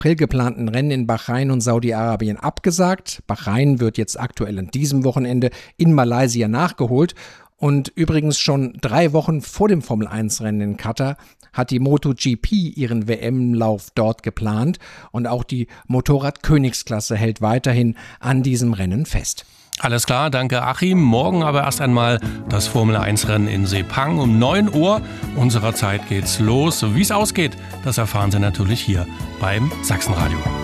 April geplanten Rennen in Bahrain und Saudi-Arabien abgesagt. Bahrain wird jetzt aktuell an diesem Wochenende in Malaysia nachgeholt. Und übrigens schon 3 Wochen vor dem Formel-1-Rennen in Katar hat die MotoGP ihren WM-Lauf dort geplant. Und auch die Motorrad-Königsklasse hält weiterhin an diesem Rennen fest. Alles klar, danke Achim. Morgen aber erst einmal das Formel-1-Rennen in Sepang um 9 Uhr unserer Zeit geht's los. Wie es ausgeht, das erfahren Sie natürlich hier beim Sachsenradio.